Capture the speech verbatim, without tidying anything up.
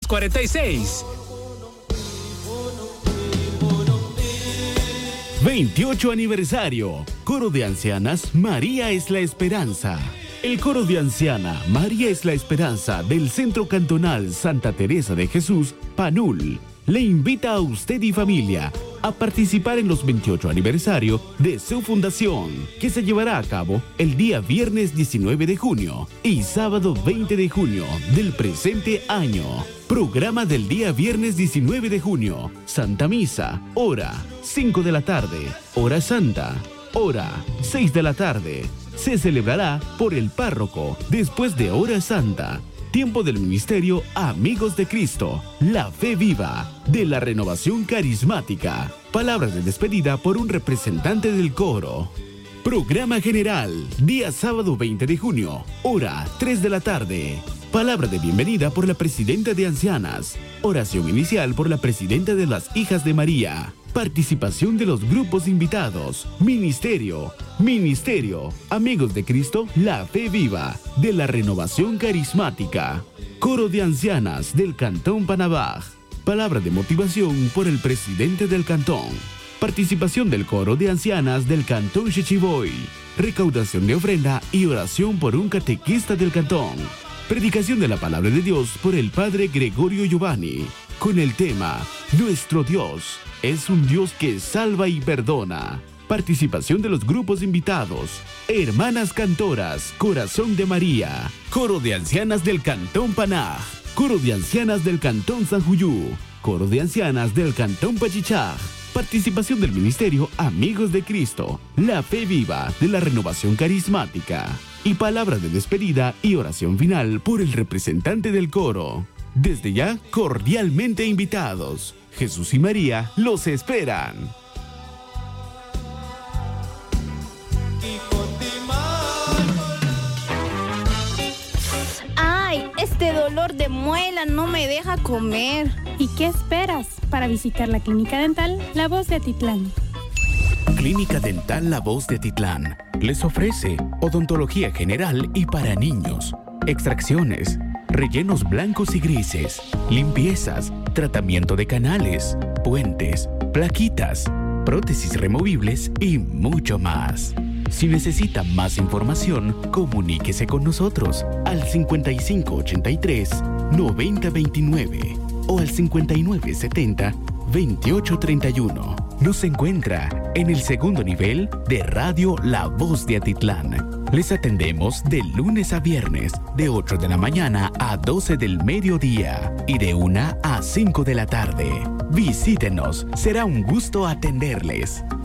cuarenta y seis. veintiocho aniversario. Coro de Ancianas María es la Esperanza. El Coro de Anciana María es la Esperanza del Centro Cantonal Santa Teresa de Jesús, Panul, le invita a usted y familia a participar en los veintiocho aniversario de su fundación, que se llevará a cabo el día viernes diecinueve de junio y sábado veinte de junio del presente año. Programa del día viernes diecinueve de junio. Santa Misa, hora cinco de la tarde. Hora Santa, hora seis de la tarde. Se celebrará por el párroco después de Hora Santa. Tiempo del Ministerio Amigos de Cristo, la fe viva, de la Renovación Carismática. Palabras de despedida por un representante del coro. Programa general, día sábado veinte de junio, hora tres de la tarde. Palabra de bienvenida por la presidenta de Ancianas. Oración inicial por la presidenta de las Hijas de María. Participación de los grupos invitados. Ministerio, Ministerio, Amigos de Cristo, la fe viva, de la Renovación Carismática. Coro de Ancianas del Cantón Panabaj. Palabra de motivación por el presidente del cantón. Participación del Coro de Ancianas del Cantón Chichiboy. Recaudación de ofrenda y oración por un catequista del cantón. Predicación de la palabra de Dios por el padre Gregorio Giovanni, con el tema Nuestro Dios es un Dios que salva y perdona. Participación de los grupos invitados. Hermanas Cantoras, Corazón de María. Coro de Ancianas del Cantón Panaj. Coro de Ancianas del Cantón San Juyú. Coro de Ancianas del Cantón Pachichaj. Participación del Ministerio Amigos de Cristo, la fe viva, de la Renovación Carismática. Y palabra de despedida y oración final por el representante del coro. Desde ya, cordialmente invitados. Jesús y María los esperan. ¡Ay! Este dolor de muela no me deja comer. ¿Y qué esperas para visitar la Clínica Dental La Voz de Atitlán? Clínica Dental La Voz de Atitlán les ofrece odontología general y para niños, extracciones, rellenos blancos y grises, limpiezas, tratamiento de canales, puentes, plaquitas, prótesis removibles y mucho más. Si necesita más información, comuníquese con nosotros al cincuenta y cinco ochenta y tres, noventa veintinueve o al cincuenta y nueve setenta, veintiocho treinta y uno. Nos encuentra en el segundo nivel de Radio La Voz de Atitlán. Les atendemos de lunes a viernes, de ocho de la mañana a doce del mediodía y de una a cinco de la tarde. Visítenos, será un gusto atenderles.